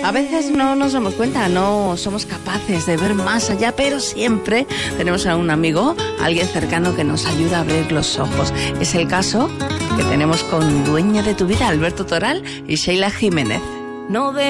A veces no nos damos cuenta, no somos capaces de ver más allá, pero siempre tenemos a un amigo, alguien cercano que nos ayuda a abrir los ojos. Es el caso que tenemos con Dueña de tu vida, Alberto Toral y Sheila Jiménez. No